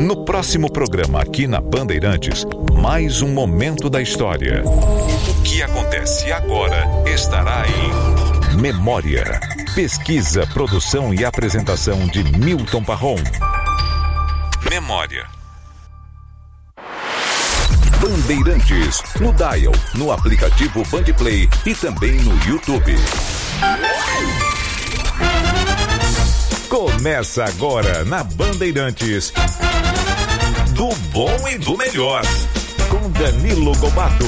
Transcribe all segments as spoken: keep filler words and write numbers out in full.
No próximo programa aqui na Bandeirantes, mais um momento da história. O que acontece agora estará em Memória. Pesquisa, produção e apresentação de Milton Parron. Memória. Bandeirantes, no Dial, no aplicativo Bandplay e também no YouTube. Começa agora na Bandeirantes, do bom e do melhor, com Danilo Gobato.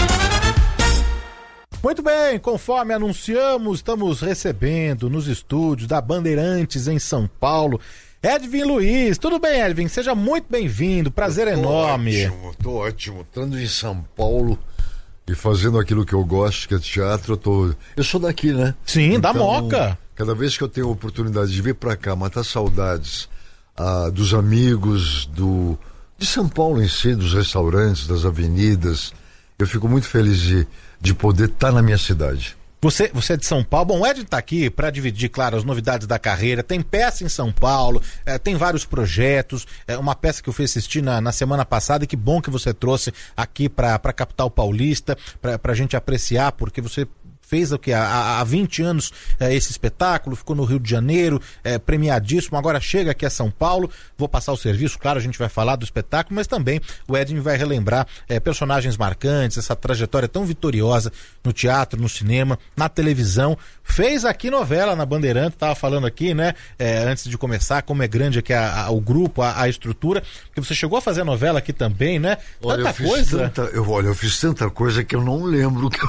Muito bem, conforme anunciamos, estamos recebendo nos estúdios da Bandeirantes em São Paulo, Edvin Luiz. Tudo bem, Edvin? Seja muito bem-vindo, prazer eu tô enorme. Ótimo, tô ótimo, estando em São Paulo e fazendo aquilo que eu gosto, que é teatro. Eu, tô... eu sou daqui, né? Sim, então, da Moca. Cada vez que eu tenho a oportunidade de vir pra cá, matar saudades ah, dos amigos, do... de São Paulo em si, dos restaurantes, das avenidas, eu fico muito feliz de, de poder estar na minha cidade. Você, você é de São Paulo. Bom, o Edvin está aqui para dividir, claro, as novidades da carreira. Tem peça em São Paulo, é, tem vários projetos. É uma peça que eu fui assistir na, na semana passada e que bom que você trouxe aqui para a capital paulista, para a gente apreciar, porque você fez o que há, há vinte anos é, esse espetáculo, ficou no Rio de Janeiro, é, premiadíssimo, agora chega aqui a São Paulo. Vou passar o serviço, claro, a gente vai falar do espetáculo, mas também o Edvin vai relembrar é, personagens marcantes, essa trajetória tão vitoriosa no teatro, no cinema, na televisão. Fez aqui novela na Bandeirantes, estava falando aqui, né, é, antes de começar, como é grande aqui a, a, o grupo, a, a estrutura, porque você chegou a fazer novela aqui também, né? Olha, tanta eu fiz coisa. Tanta, eu, olha, eu fiz tanta coisa que eu não lembro. Que...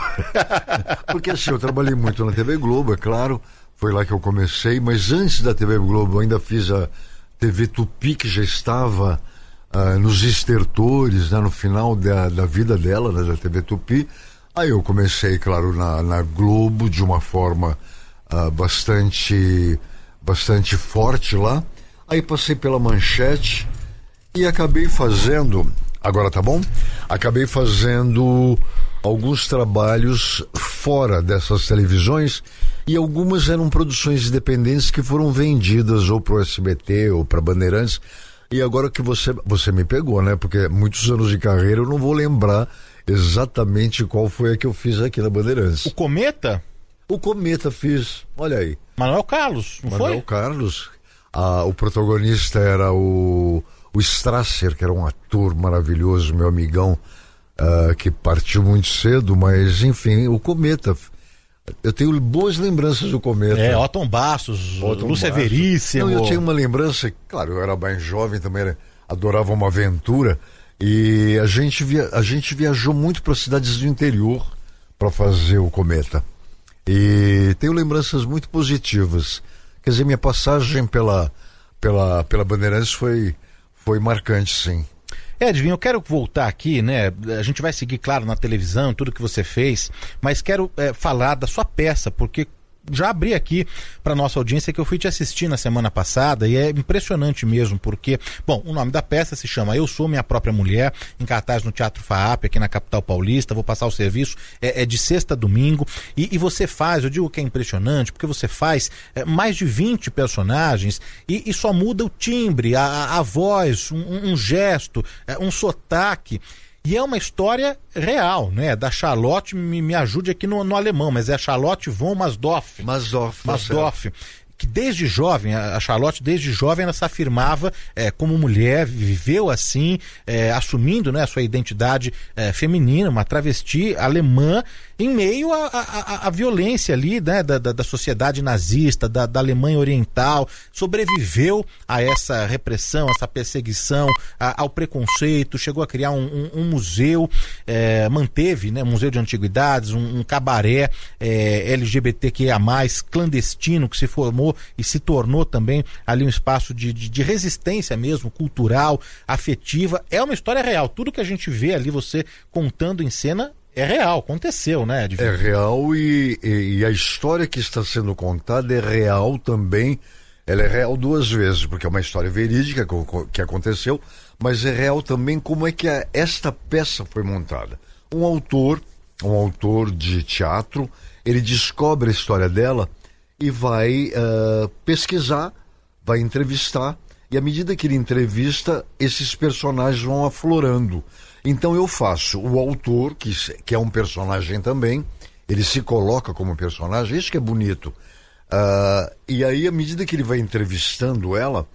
porque assim, eu trabalhei muito na T V Globo, é claro, foi lá que eu comecei, mas antes da T V Globo eu ainda fiz a T V Tupi, que já estava uh, nos estertores, né, no final da, da vida dela, né, da T V Tupi. Aí eu comecei, claro, na, na Globo de uma forma uh, bastante, bastante forte lá. Aí passei pela Manchete e acabei fazendo, agora tá bom? Acabei fazendo alguns trabalhos fora dessas televisões e algumas eram produções independentes que foram vendidas ou pro S B T ou pra Bandeirantes. E agora que você, você me pegou, né? Porque muitos anos de carreira eu não vou lembrar exatamente qual foi a que eu fiz aqui na Bandeirantes. O Cometa? O Cometa fiz, olha aí. Manuel Carlos, não Manuel foi? Carlos. Ah, o protagonista era o, o Strasser, que era um ator maravilhoso, meu amigão, ah, que partiu muito cedo, mas enfim, o Cometa. Eu tenho boas lembranças do Cometa. É, Otton Bastos, Otton Lúcia Bastos. Veríssimo. Não, eu tinha uma lembrança, claro, eu era mais jovem também, era, adorava uma aventura. E a gente, via, a gente viajou muito para cidades do interior para fazer o Cometa. E tenho lembranças muito positivas. Quer dizer, minha passagem pela, pela, pela Bandeirantes foi, foi marcante, sim. Edvin, eu quero voltar aqui, né? A gente vai seguir, claro, na televisão, tudo que você fez, mas quero é, falar da sua peça, porque já abri aqui para nossa audiência que eu fui te assistir na semana passada e é impressionante mesmo, porque, bom, o nome da peça se chama Eu Sou Minha Própria Mulher, em cartaz no Teatro FAAP, aqui na capital paulista. Vou passar o serviço, é, é de sexta a domingo, e, e você faz, eu digo que é impressionante, porque você faz é, mais de vinte personagens e, e só muda o timbre, a, a voz, um, um gesto, é, um sotaque. E é uma história real, né? Da Charlotte, me, me ajude aqui no, no alemão, mas é a Charlotte von Masdorf. Masdorf. Masdorf. Que desde jovem, a Charlotte desde jovem ela se afirmava é, como mulher, viveu assim, é, assumindo, né, a sua identidade é, feminina, uma travesti alemã, em meio à violência ali, né, da, da, da sociedade nazista, da, da Alemanha Oriental, sobreviveu a essa repressão, essa perseguição, a, ao preconceito, chegou a criar um, um, um museu, é, manteve, né, um museu de antiguidades, um, um cabaré é, L G B T Q I A mais, clandestino, que se formou e se tornou também ali um espaço de, de, de resistência mesmo, cultural, afetiva. É uma história real, tudo que a gente vê ali, você contando em cena, é real, aconteceu, né, Edvin? É real e, e, e a história que está sendo contada é real também. Ela é real duas vezes, porque é uma história verídica que, que aconteceu, mas é real também como é que a, esta peça foi montada. Um autor, um autor de teatro, ele descobre a história dela e vai uh, pesquisar, vai entrevistar E à medida que ele entrevista, esses personagens vão aflorando. Então eu faço o autor, que, que é um personagem também, ele se coloca como personagem, isso que é bonito. Uh, e aí, à medida que ele vai entrevistando ela,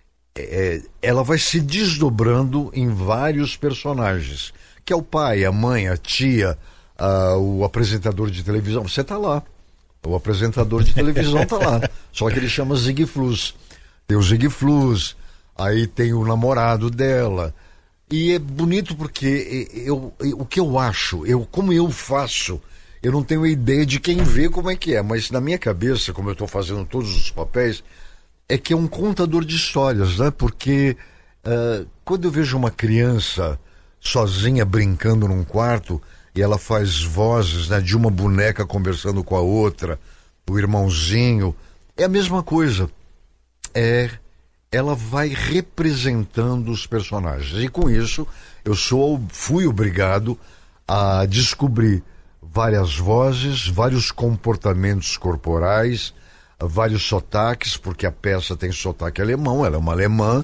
é, ela vai se desdobrando em vários personagens, que é o pai, a mãe, a tia, uh, o apresentador de televisão. Você tá lá, o apresentador de televisão tá lá, só que ele chama Zig Flus. Tem o Zig Flus, aí tem o namorado dela. E é bonito porque eu, eu, o que eu acho, eu, como eu faço, eu não tenho ideia de quem vê como é que é, mas na minha cabeça, como eu estou fazendo todos os papéis, é que é um contador de histórias, né? Porque uh, quando eu vejo uma criança sozinha brincando num quarto e ela faz vozes, né, de uma boneca conversando com a outra, o irmãozinho, é a mesma coisa. É, ela vai representando os personagens. E com isso, eu sou, fui obrigado a descobrir várias vozes, vários comportamentos corporais, vários sotaques, porque a peça tem sotaque alemão, ela é uma alemã,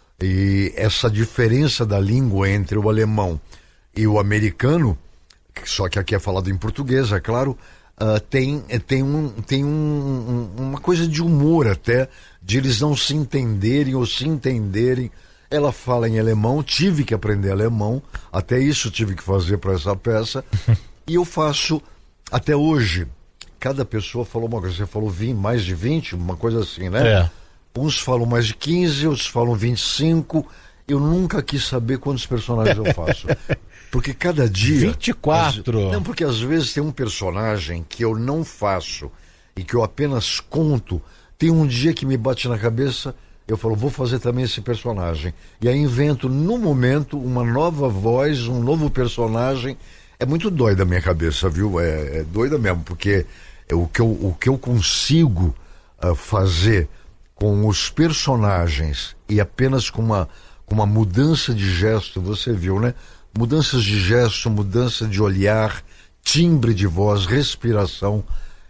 e essa diferença da língua entre o alemão e o americano, só que aqui é falado em português, é claro, uh, tem, tem, um, tem um, um, uma coisa de humor até, de eles não se entenderem ou se entenderem. Ela fala em alemão, tive que aprender alemão, até isso tive que fazer para essa peça, e eu faço, até hoje, cada pessoa falou uma coisa, você falou vinte, mais de vinte, uma coisa assim, né? É. Uns falam mais de quinze, outros falam vinte e cinco, eu nunca quis saber quantos personagens eu faço. Porque cada dia... vinte e quatro! Às, não, porque às vezes tem um personagem que eu não faço e que eu apenas conto. Tem um dia que me bate na cabeça, eu falo, vou fazer também esse personagem. E aí invento, no momento, uma nova voz, um novo personagem. É muito doida a minha cabeça, viu? É, é doida mesmo, porque é o, que eu, o que eu consigo uh, fazer com os personagens e apenas com uma, com uma mudança de gesto, você viu, né? Mudanças de gesto, mudança de olhar, timbre de voz, respiração,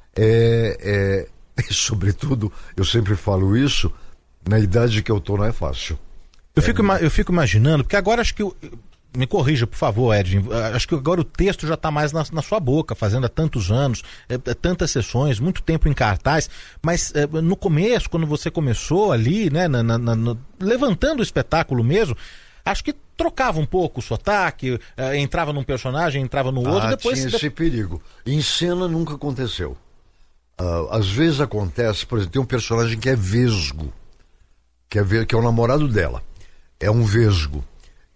é, é, e sobretudo, eu sempre falo isso, na idade que eu tô não é fácil. Eu, é, fico, eu fico imaginando, porque agora acho que... Eu, me corrija, por favor, Edwin, acho que agora o texto já está mais na, na sua boca, fazendo há tantos anos, é, é, tantas sessões, muito tempo em cartaz, mas é, no começo, quando você começou ali, né, na, na, na, levantando o espetáculo mesmo, acho que trocava um pouco o sotaque, é, entrava num personagem, entrava no outro, ah, depois... tinha De... esse perigo. Em cena nunca aconteceu. Uh, às vezes acontece, por exemplo, tem um personagem que é vesgo, que é, que é o namorado dela, é um vesgo.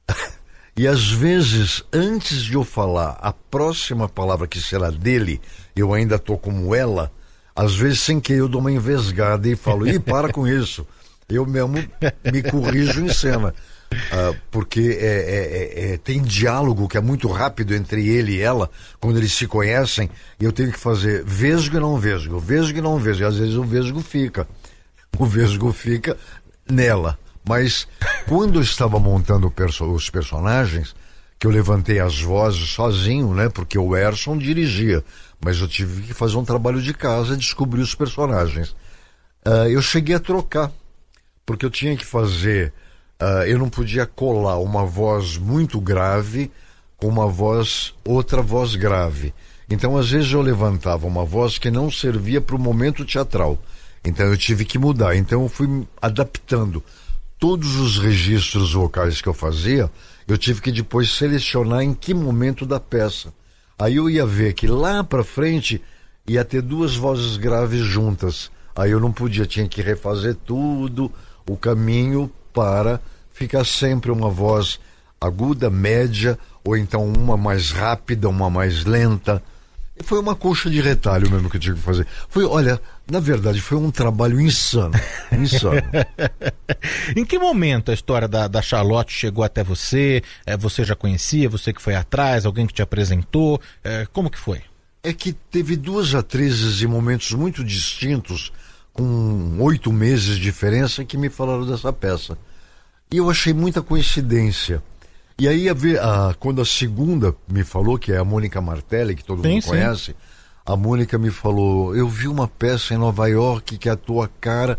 E às vezes, antes de eu falar a próxima palavra que será dele, eu ainda tô como ela, às vezes sem que eu dou uma envesgada e falo, ih, para com isso. Eu mesmo me corrijo em cena. Uh, porque é, é, é, tem diálogo que é muito rápido entre ele e ela, quando eles se conhecem, e eu tenho que fazer vesgo e não vesgo, vesgo e não vesgo, e às vezes o vesgo fica. O vesgo fica nela. Mas quando eu estava montando perso- os personagens, que eu levantei as vozes sozinho, né? Porque o Erson dirigia, mas eu tive que fazer um trabalho de casa e descobrir os personagens. Uh, eu cheguei a trocar, porque eu tinha que fazer... Uh, eu não podia colar uma voz muito grave com uma voz, outra voz grave. Então, às vezes, eu levantava uma voz que não servia para o momento teatral. Então, eu tive que mudar. Então, eu fui adaptando. Todos os registros vocais que eu fazia, eu tive que depois selecionar em que momento da peça. Aí eu ia ver que lá pra frente ia ter duas vozes graves juntas. Aí eu não podia, tinha que refazer tudo, o caminho para ficar sempre uma voz aguda, média, ou então uma mais rápida, uma mais lenta. E foi uma coxa de retalho mesmo que eu tive que fazer. Foi, olha, na verdade, foi um trabalho insano. Insano. Em que momento a história da, da Charlotte chegou até você? É, você já conhecia? Você que foi atrás? Alguém que te apresentou? É, como que foi? É que teve duas atrizes em momentos muito distintos, com oito meses de diferença, que me falaram dessa peça. E eu achei muita coincidência. E aí, a ver, a, quando a segunda me falou, que é a Mônica Martelli, que todo sim, mundo conhece, sim. A Mônica me falou, eu vi uma peça em Nova York que é a tua cara,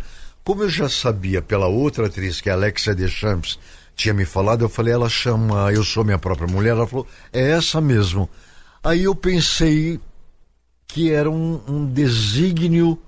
Como eu já sabia pela outra atriz, que é a Alexia Deschamps, tinha me falado, eu falei, ela chama Eu Sou Minha Própria Mulher, ela falou, é essa mesmo. Aí eu pensei que era um, um desígnio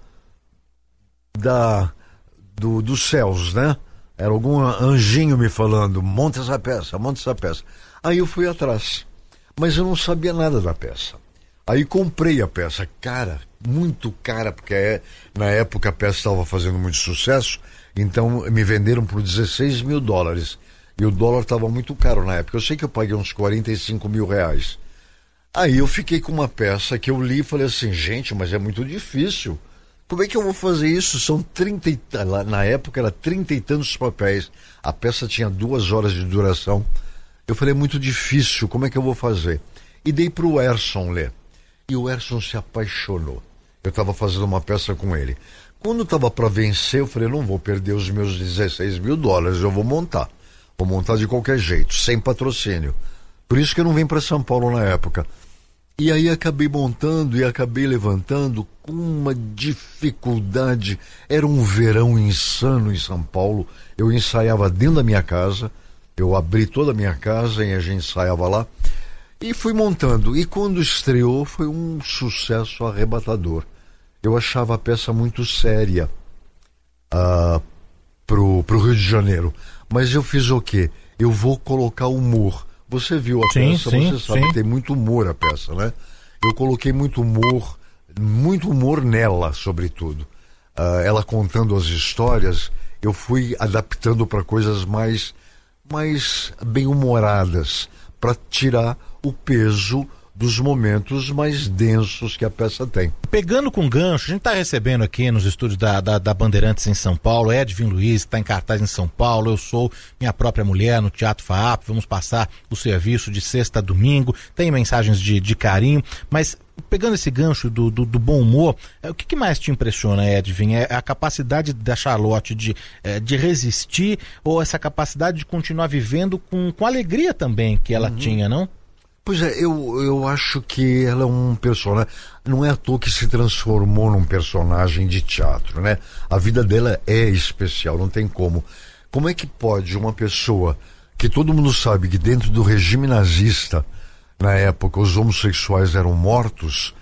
da, do, dos céus, né? Era algum anjinho me falando, monta essa peça, monta essa peça. Aí eu fui atrás, mas eu não sabia nada da peça. Aí comprei a peça, cara, muito cara, porque é, na época a peça estava fazendo muito sucesso, então me venderam por dezesseis mil dólares. E o dólar estava muito caro na época. Eu sei que eu paguei uns quarenta e cinco mil reais. Aí eu fiquei com uma peça que eu li e falei assim, gente, mas é muito difícil. Como é que eu vou fazer isso? São trinta e... Na época era trinta e tantos papéis. A peça tinha duas horas de duração. Eu falei, é muito difícil, como é que eu vou fazer? E dei para o Erson ler. E o Erson se apaixonou. Eu estava fazendo uma peça com ele. Quando estava para vencer, eu falei, não vou perder os meus dezesseis mil dólares, eu vou montar. Vou montar de qualquer jeito, sem patrocínio. Por isso que eu não vim para São Paulo na época. E aí acabei montando e acabei levantando com uma dificuldade. Era um verão insano em São Paulo. Eu ensaiava dentro da minha casa. Eu abri toda a minha casa e a gente ensaiava lá. E fui montando. E quando estreou, foi um sucesso arrebatador. Eu achava a peça muito séria uh, pro, pro Rio de Janeiro. Mas eu fiz o quê? Eu vou colocar humor. Você viu a sim, peça, sim, você sabe sim. que tem muito humor a peça, né? Eu coloquei muito humor, muito humor nela, sobretudo. Uh, ela contando as histórias, eu fui adaptando para coisas mais, mais bem-humoradas, para tirar o peso dos momentos mais densos que a peça tem. Pegando com gancho, a gente está recebendo aqui nos estúdios da, da, da Bandeirantes em São Paulo, Edvin Luiz, está em cartaz em São Paulo, Eu Sou Minha Própria Mulher, no Teatro F A A P, vamos passar o serviço de sexta a domingo, tem mensagens de, de carinho, mas pegando esse gancho do, do, do bom humor, é, o que, que mais te impressiona, Edvin? É a capacidade da Charlotte de, é, de resistir ou essa capacidade de continuar vivendo com, com alegria também que ela uhum. tinha, não? Pois é, eu, eu acho que ela é um personagem, não é à toa que se transformou num personagem de teatro, né? A vida dela é especial, não tem como. Como é que pode uma pessoa que todo mundo sabe que dentro do regime nazista, na época os homossexuais eram mortos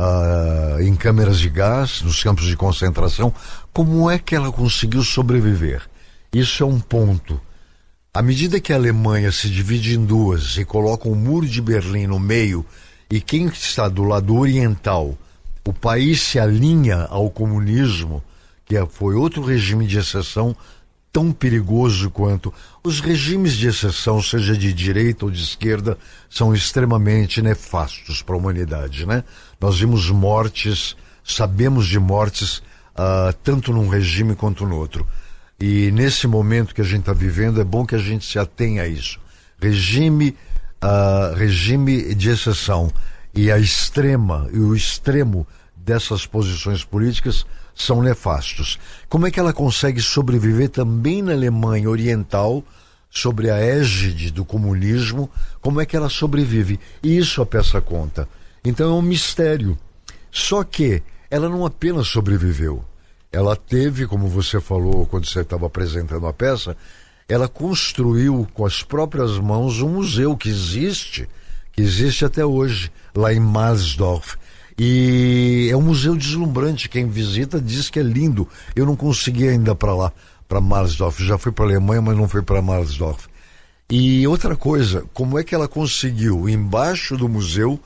uh, em câmeras de gás, nos campos de concentração, como é que ela conseguiu sobreviver? Isso é um ponto. À medida que a Alemanha se divide em duas e coloca o muro de Berlim no meio, e quem está do lado oriental, o país se alinha ao comunismo, que foi outro regime de exceção tão perigoso quanto os regimes de exceção, seja de direita ou de esquerda, são extremamente nefastos para a humanidade, né? Nós vimos mortes, sabemos de mortes, uh, tanto num regime quanto no outro. E nesse momento que a gente está vivendo, é bom que a gente se atenha a isso. Regime, uh, regime de exceção e a extrema, e o extremo dessas posições políticas são nefastos. Como é que ela consegue sobreviver também na Alemanha Oriental, sobre a égide do comunismo? Como é que ela sobrevive? E isso a peça conta. Então é um mistério. Só que ela não apenas sobreviveu. Ela teve, como você falou quando você estava apresentando a peça, ela construiu com as próprias mãos um museu que existe, que existe até hoje, lá em Marsdorf. E é um museu deslumbrante, quem visita diz que é lindo. Eu não consegui ainda para lá, para Marsdorf, já fui para a Alemanha, mas não fui para Marsdorf. E outra coisa, como é que ela conseguiu, embaixo do museu,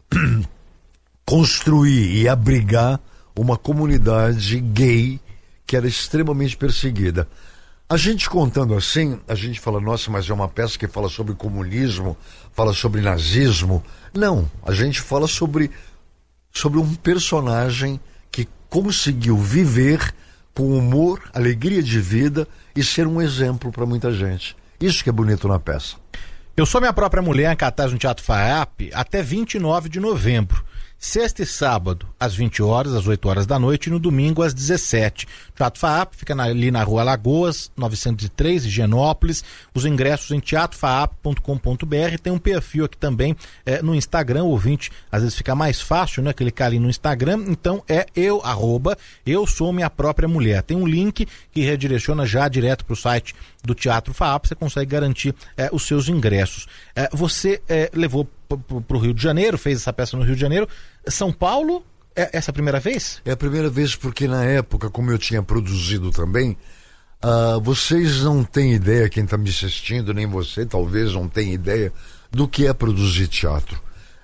construir e abrigar uma comunidade gay que era extremamente perseguida. A gente contando assim, a gente fala, nossa, mas é uma peça que fala sobre comunismo, fala sobre nazismo. Não, a gente fala sobre, sobre um personagem que conseguiu viver com humor, alegria de vida e ser um exemplo para muita gente. Isso que é bonito na peça. Eu Sou Minha Própria Mulher, em cartaz no Teatro F A A P, até vinte e nove de novembro. sexta e sábado, às vinte horas, às oito horas da noite, e no domingo, às dezessete. Teatro Faap fica na, ali na Rua Lagoas, novecentos e três, Higienópolis. Os ingressos em teatro faap ponto com ponto b r. Tem um perfil aqui também é, no Instagram, o ouvinte, às vezes fica mais fácil, né, clicar ali no Instagram. Então é eu, arroba, eu sou minha própria mulher. Tem um link que redireciona já direto para o site do Teatro Faap, você consegue garantir é, os seus ingressos. É, você é, levou para o Rio de Janeiro, fez essa peça no Rio de Janeiro. São Paulo, é essa a primeira vez? É a primeira vez porque na época, como eu tinha produzido também, uh, vocês não têm ideia, quem está me assistindo, nem você talvez não tenha ideia do que é produzir teatro.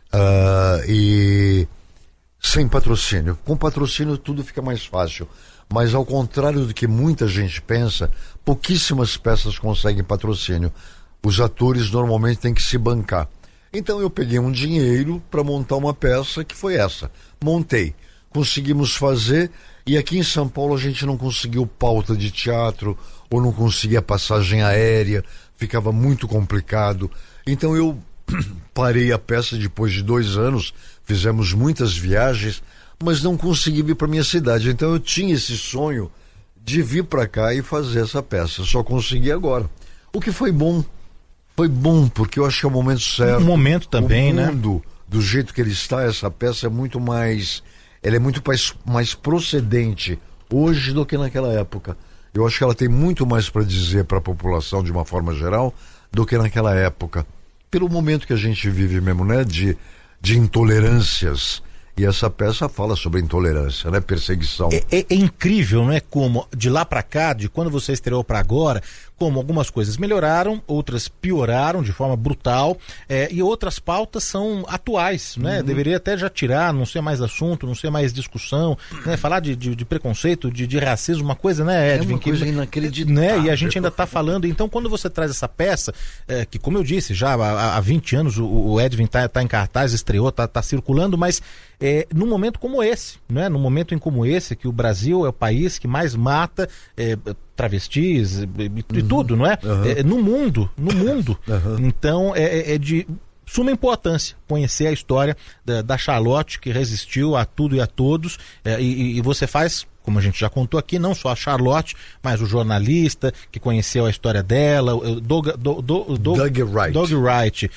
Uh, e sem patrocínio. Com patrocínio tudo fica mais fácil. Mas ao contrário do que muita gente pensa, pouquíssimas peças conseguem patrocínio. Os atores normalmente têm que se bancar. Então eu peguei um dinheiro para montar uma peça que foi essa. Montei. Conseguimos fazer, e aqui em São Paulo a gente não conseguiu pauta de teatro, ou não conseguia passagem aérea, ficava muito complicado. Então eu parei a peça depois de dois anos, fizemos muitas viagens, mas não consegui vir para minha cidade. Então eu tinha esse sonho de vir para cá e fazer essa peça. Só consegui agora. O que foi bom. Foi bom, porque eu acho que é o momento certo. Um momento também, né? O mundo, né? Do jeito que ele está, essa peça é muito mais... Ela é muito mais, mais procedente hoje do que naquela época. Eu acho que ela tem muito mais para dizer para a população, de uma forma geral, do que naquela época. Pelo momento que a gente vive mesmo, né? De, de intolerâncias. E essa peça fala sobre intolerância, né? Perseguição. É, é, é incrível, né? Como de lá para cá, de quando você estreou para agora, como algumas coisas melhoraram, outras pioraram de forma brutal, é, e outras pautas são atuais, né? Uhum. Deveria até já tirar, não ser mais assunto, não ser mais discussão, né? Falar de, de, de preconceito, de, de racismo, uma coisa, né, Edwin? É uma coisa que, inacreditável. Né? E a gente ainda está falando. Então, quando você traz essa peça, é, que como eu disse, já há, há vinte anos o, o Edwin está tá em cartaz, estreou, está tá circulando, mas é, num momento como esse, né? Num momento em como esse, que o Brasil é o país que mais mata é, travestis e, e uhum. tudo, não é? Uhum. é? No mundo, no mundo. Uhum. Então é, é de suma importância conhecer a história da, da Charlotte, que resistiu a tudo e a todos, é, e, e você faz, como a gente já contou aqui, não só a Charlotte, mas o jornalista que conheceu a história dela, o Doug, Doug, Doug, Doug Wright, Doug Wright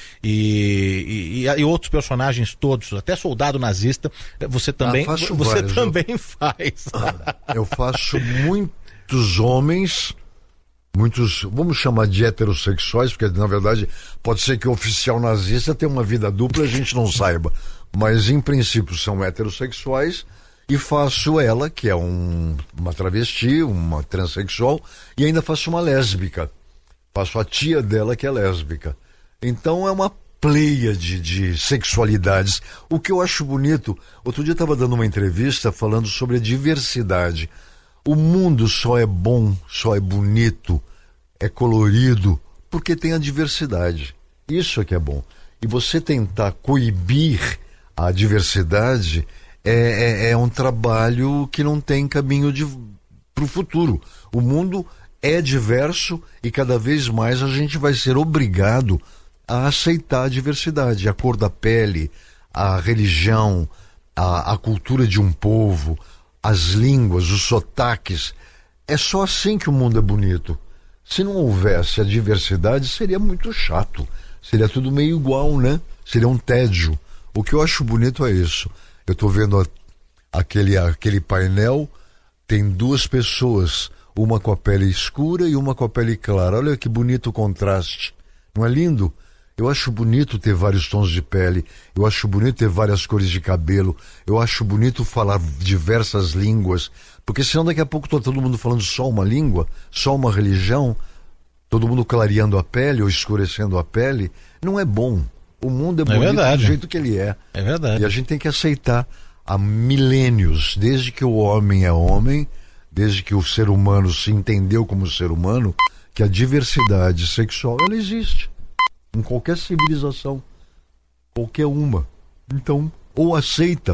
e, e, e outros personagens todos, até soldado nazista, você também, ah, você vários, também eu... faz. Eu faço muitos homens, muitos, vamos chamar de heterossexuais, porque na verdade pode ser que o oficial nazista tenha uma vida dupla e a gente não saiba, mas em princípio são heterossexuais. E faço ela, que é um, uma travesti, uma transexual, e ainda faço uma lésbica. Faço a tia dela, que é lésbica. Então é uma pleiade de sexualidades. O que eu acho bonito, outro dia eu estava dando uma entrevista falando sobre a diversidade. O mundo só é bom, só é bonito, é colorido, porque tem a diversidade. Isso é que é bom. E você tentar coibir a diversidade... É, é, é um trabalho que não tem caminho para o futuro. O mundo é diverso e cada vez mais a gente vai ser obrigado a aceitar a diversidade, a cor da pele, a religião, a, a cultura de um povo, as línguas, os sotaques. É só assim que o mundo é bonito. Se não houvesse a diversidade, seria muito chato. Seria tudo meio igual, né? Seria um tédio. O que eu acho bonito é isso. Eu estou vendo a, aquele, aquele painel, tem duas pessoas, uma com a pele escura e uma com a pele clara. Olha que bonito o contraste. Não é lindo? Eu acho bonito ter vários tons de pele, eu acho bonito ter várias cores de cabelo, eu acho bonito falar diversas línguas, porque senão daqui a pouco está todo mundo falando só uma língua, só uma religião, todo mundo clareando a pele ou escurecendo a pele. Não é bom. O mundo é bonito é do jeito que ele é. É verdade. E a gente tem que aceitar há milênios, desde que o homem é homem, desde que o ser humano se entendeu como ser humano, que a diversidade sexual, ela existe. Em qualquer civilização. Qualquer uma. Então, ou aceita,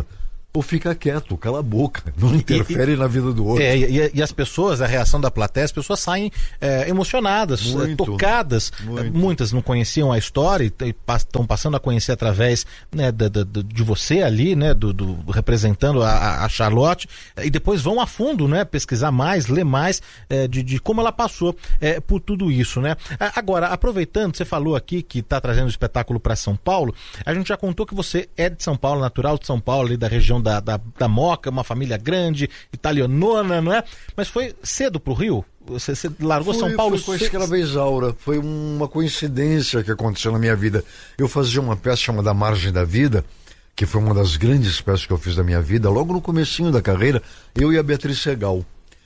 ou fica quieto, cala a boca, não interfere e, na vida do outro. É, e, e as pessoas, a reação da plateia, as pessoas saem é, emocionadas, muito, tocadas. Muito. Muitas não conheciam a história e estão passando a conhecer através, né, de, de, de você ali, né, do, do, representando a, a Charlotte, e depois vão a fundo, né, pesquisar mais, ler mais é, de, de como ela passou é, por tudo isso, né. Agora, aproveitando, você falou aqui que está trazendo o espetáculo para São Paulo, a gente já contou que você é de São Paulo, natural de São Paulo, ali da região Da, da, da Moca, uma família grande, italianona, não é? Mas foi cedo pro Rio? Você, você largou foi, São Paulo? Foi com a Escrava Isaura. Foi uma coincidência que aconteceu na minha vida. Eu fazia uma peça chamada Margem da Vida, que foi uma das grandes peças que eu fiz da minha vida, logo no comecinho da carreira, eu e a Beatriz Segal.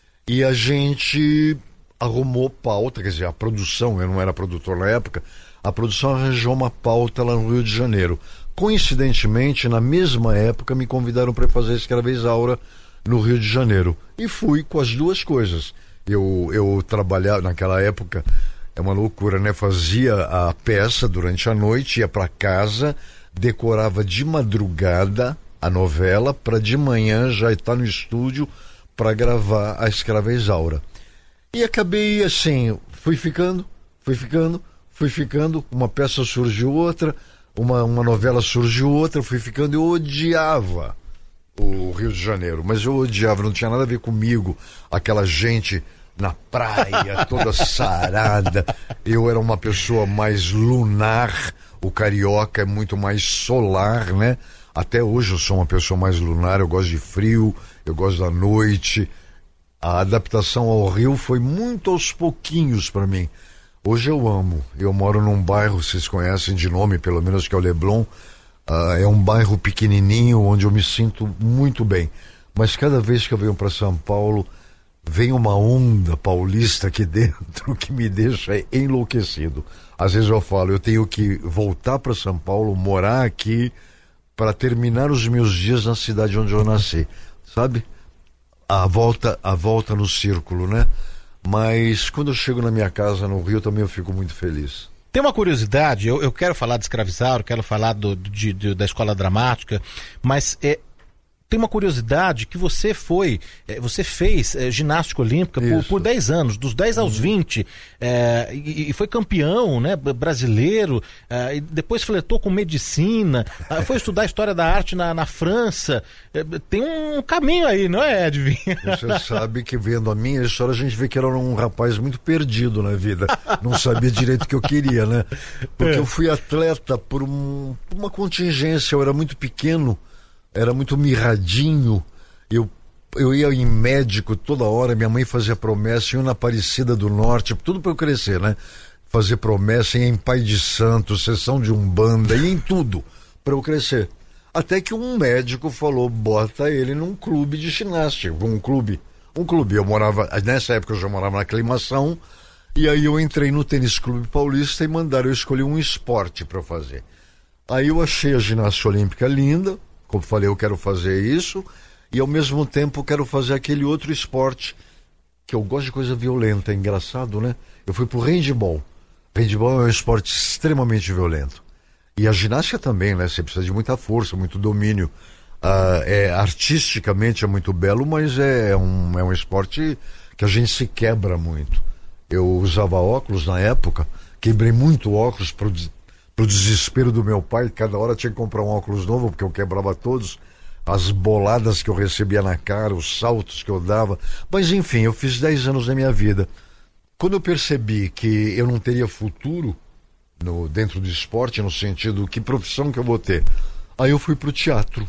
E a gente arrumou pauta, quer dizer, a produção, eu não era produtor na época, a produção arranjou uma pauta lá no Rio de Janeiro. Coincidentemente, na mesma época, me convidaram para fazer Escrava Isaura no Rio de Janeiro. E fui com as duas coisas. Eu, eu trabalhava, naquela época, é uma loucura, né? Fazia a peça durante a noite, ia para casa, decorava de madrugada a novela, para de manhã já estar no estúdio para gravar a Escrava Isaura. E acabei assim, fui ficando, fui ficando, fui ficando, uma peça surgiu outra, Uma, uma novela surgiu outra, fui ficando, eu odiava o Rio de Janeiro, mas eu odiava, não tinha nada a ver comigo, aquela gente na praia, toda sarada, eu era uma pessoa mais lunar, o carioca é muito mais solar, né? Até hoje eu sou uma pessoa mais lunar, eu gosto de frio, eu gosto da noite. A adaptação ao Rio foi muito aos pouquinhos para mim. Hoje eu amo, eu moro num bairro, vocês conhecem de nome, pelo menos, que é o Leblon. Uh, é um bairro pequenininho, onde eu me sinto muito bem. Mas cada vez que eu venho para São Paulo, vem uma onda paulista aqui dentro que me deixa enlouquecido. Às vezes eu falo, eu tenho que voltar para São Paulo, morar aqui, para terminar os meus dias na cidade onde eu nasci. Sabe? A volta, a volta no círculo, né? Mas quando eu chego na minha casa no Rio, também eu fico muito feliz. Tem uma curiosidade, eu, eu quero falar de Escrava Isaura, quero falar do, de, de, da escola dramática, mas é, tem uma curiosidade que você foi, é, você fez é, ginástica olímpica por, por dez anos, dos dez aos vinte, é, e, e foi campeão, né, brasileiro, é, e depois fletou com medicina, é, foi estudar história da arte na, na França. É, tem um caminho aí, não é, Edwin? Você sabe que vendo a minha história, a gente vê que era um rapaz muito perdido na vida, não sabia direito o que eu queria, né? Porque é. eu fui atleta por um, uma contingência, eu era muito pequeno, era muito mirradinho, eu, eu ia em médico toda hora, minha mãe fazia promessa, ia na Aparecida do Norte, tudo para eu crescer, né? Fazer promessa, ia em Pai de Santo, sessão de Umbanda, ia em tudo para eu crescer. Até que um médico falou, bota ele num clube de ginástica, um clube, um clube, eu morava, nessa época eu já morava na Aclimação, e aí eu entrei no Tênis Clube Paulista e mandaram eu escolher um esporte para fazer. Aí eu achei a ginástica olímpica linda, como falei, eu quero fazer isso, e ao mesmo tempo quero fazer aquele outro esporte, que eu gosto de coisa violenta, é engraçado, né? Eu fui pro handball. Handball é um esporte extremamente violento. E a ginástica também, né? Você precisa de muita força, muito domínio. Uh, é, artisticamente é muito belo, mas é um, é um esporte que a gente se quebra muito. Eu usava óculos na época, quebrei muito óculos pro Pro desespero do meu pai, cada hora tinha que comprar um óculos novo, porque eu quebrava todos, as boladas que eu recebia na cara, os saltos que eu dava. Mas enfim, eu fiz dez anos da minha vida. Quando eu percebi que eu não teria futuro no, dentro do esporte, no sentido, que profissão que eu vou ter? Aí eu fui pro teatro.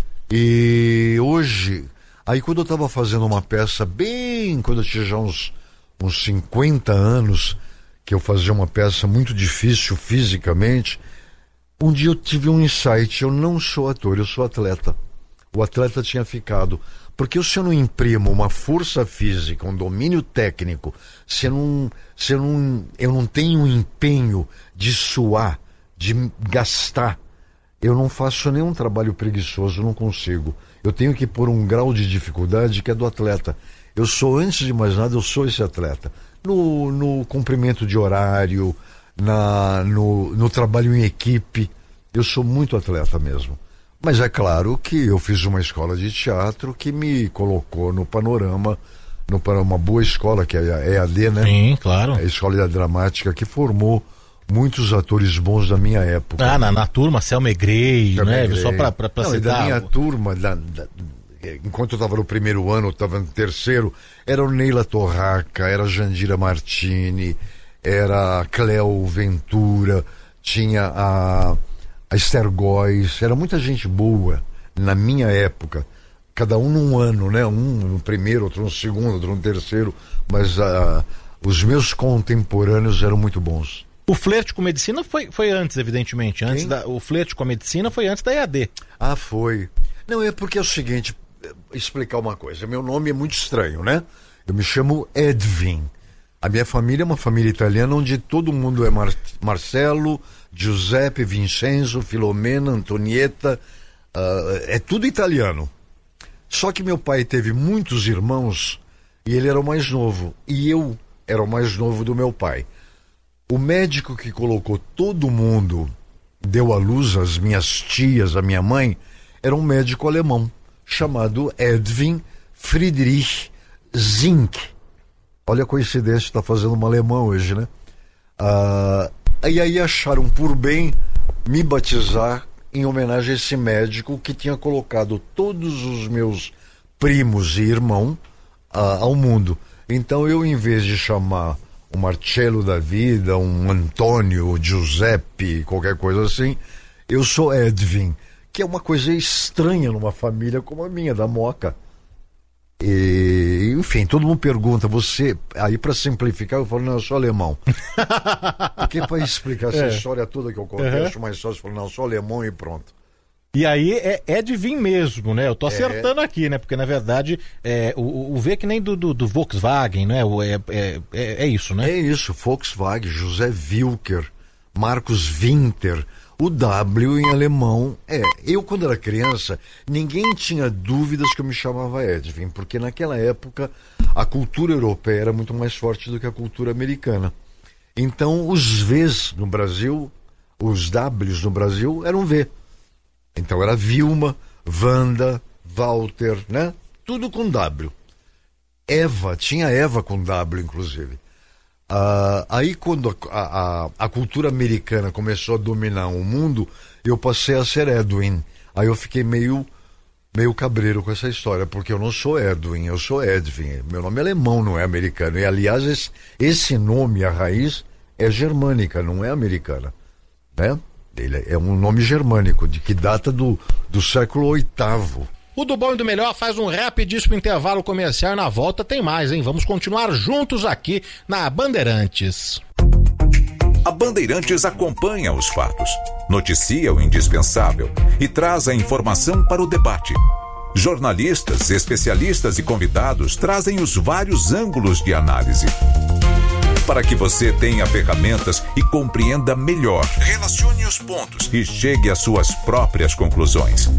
E hoje, aí quando eu estava fazendo uma peça bem, quando eu tinha já uns, uns cinquenta anos, que eu fazia uma peça muito difícil fisicamente, um dia eu tive um insight, eu não sou ator, eu sou atleta. O atleta tinha ficado. Porque se eu não imprimo uma força física, um domínio técnico, se eu não, se eu não, eu não tenho um empenho de suar, de gastar, eu não faço nenhum trabalho preguiçoso, não consigo. Eu tenho que pôr um grau de dificuldade que é do atleta. Eu sou, antes de mais nada, eu sou esse atleta. No, no cumprimento de horário, na, no, no trabalho em equipe, eu sou muito atleta mesmo. Mas é claro que eu fiz uma escola de teatro que me colocou no panorama, no panorama, uma boa escola, que é a E A D, né? Sim, claro. É a Escola Dramática, que formou muitos atores bons da minha época. Ah, na, na turma, Selma Egrey, né? Egrey. Só pra, pra, pra Não, e citar. da minha turma, da, da, enquanto eu estava no primeiro ano, eu estava no terceiro, era o Neila Torraca, era a Jandira Martini, era a Cleo Ventura, tinha a, a Esther Góes, era muita gente boa na minha época. Cada um num ano, né? Um no primeiro, outro no segundo, outro no terceiro, mas uh, os meus contemporâneos eram muito bons. O flerte com medicina foi, foi antes, evidentemente. Antes da, o flerte com a medicina foi antes da E A D. Ah, foi. Não, é porque é o seguinte, explicar uma coisa. Meu nome é muito estranho, né? Eu me chamo Edwin. A minha família é uma família italiana onde todo mundo é Mar- Marcelo, Giuseppe, Vincenzo, Filomena, Antonietta. Uh, é tudo italiano. Só que meu pai teve muitos irmãos e ele era o mais novo. E eu era o mais novo do meu pai. O médico que colocou todo mundo, deu à luz as minhas tias, a minha mãe, era um médico alemão chamado Edwin Friedrich Zink. Olha a coincidência, está fazendo um alemão hoje, né? Ah, e aí acharam por bem me batizar em homenagem a esse médico que tinha colocado todos os meus primos e irmãos uh, ao mundo. Então eu, em vez de chamar um Marcello da vida, um Antônio, Giuseppe, qualquer coisa assim, eu sou Edwin, que é uma coisa estranha numa família como a minha, da Moca. E, enfim, todo mundo pergunta, você, aí para simplificar eu falo, não, eu sou alemão. Porque para explicar essa é. história toda que eu contei, uhum. acho mais fácil falar, não, eu sou alemão e pronto. E aí é, é de vir mesmo, né? Eu tô acertando é. aqui, né? Porque na verdade é, o, o V é que nem do, do, do Volkswagen, né? O, é, é, é isso, né? É isso, Volkswagen, José Wilker, Marcos Winter. O W em alemão é. Eu, quando era criança, ninguém tinha dúvidas que eu me chamava Edwin, porque naquela época a cultura europeia era muito mais forte do que a cultura americana. Então, os Vs no Brasil, os Ws no Brasil eram V. Então era Vilma, Wanda, Walter, né? Tudo com W. Eva, tinha Eva com W, inclusive. Uh, aí quando a, a, a cultura americana começou a dominar o mundo, eu passei a ser Edwin. Aí eu fiquei meio, meio cabreiro com essa história, porque eu não sou Edwin, eu sou Edwin. Meu nome é alemão, não é americano. E aliás, esse, esse nome, a raiz, é germânica, não é americana. Né? Ele é um nome germânico, de que data do, do século oitavo. O do bom e do melhor faz um rapidíssimo intervalo comercial. Na volta tem mais, hein? Vamos continuar juntos aqui na Bandeirantes. A Bandeirantes acompanha os fatos, noticia o indispensável e traz a informação para o debate. Jornalistas, especialistas e convidados trazem os vários ângulos de análise, para que você tenha ferramentas e compreenda melhor. Relacione os pontos e chegue às suas próprias conclusões.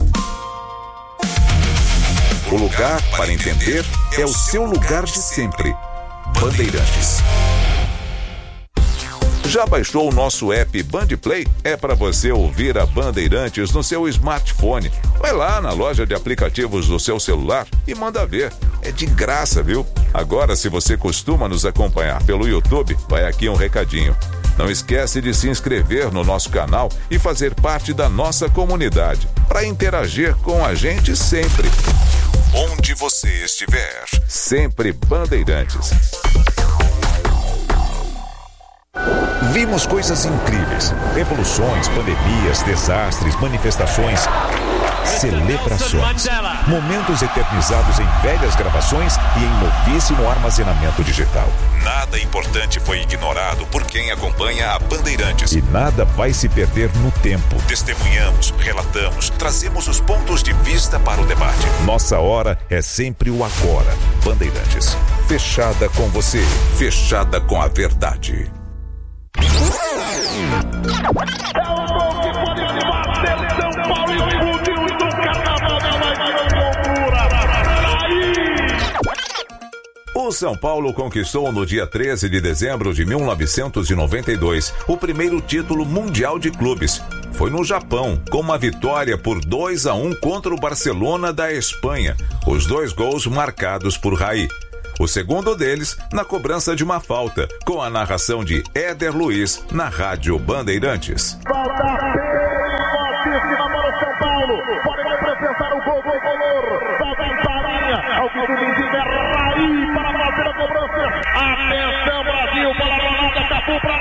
O lugar para entender é o seu lugar de sempre. Bandeirantes. Já baixou o nosso app Bandplay? É para você ouvir a Bandeirantes no seu smartphone. Vai lá na loja de aplicativos do seu celular e manda ver. É de graça, viu? Agora, se você costuma nos acompanhar pelo YouTube, vai aqui um recadinho. Não esquece de se inscrever no nosso canal e fazer parte da nossa comunidade, para interagir com a gente sempre. Onde você estiver, sempre Bandeirantes. Vimos coisas incríveis, revoluções, pandemias, desastres, manifestações, celebrações, momentos eternizados em velhas gravações e em novíssimo armazenamento digital. Nada importante foi ignorado por quem acompanha a Bandeirantes. E nada vai se perder no tempo. Testemunhamos, relatamos, trazemos os pontos de vista para o debate. Nossa hora é sempre o agora. Bandeirantes, fechada com você, fechada com a verdade. É um gol que pode bater São Paulo explodiu do carnaval da loucura. O São Paulo conquistou no dia treze de dezembro de mil novecentos e noventa e dois o primeiro título mundial de clubes. foi no Japão, com uma vitória por dois a um contra o Barcelona da Espanha. Os dois gols marcados por Raí. O segundo deles na cobrança de uma falta, com a narração de Éder Luiz na Rádio Bandeirantes. Falta perigosíssima para o São Paulo. Pode vai precisar o gol, gol, gol. Falta em Farinha. Ao que tudo indica, é Raí para fazer a cobrança. Atenção, Brasil, para a bolada, Capu para